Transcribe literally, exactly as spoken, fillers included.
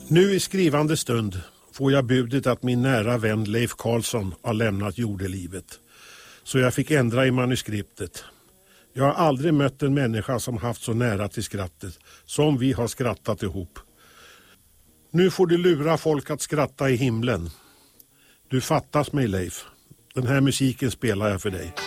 Nu i skrivande stund får jag budet att min nära vän Leif Karlsson har lämnat jordelivet. Så jag fick ändra i manuskriptet. Jag har aldrig mött en människa som haft så nära till skrattet som vi har skrattat ihop. Nu får du lura folk att skratta i himlen. Du fattas mig, Leif. Den här musiken spelar jag för dig.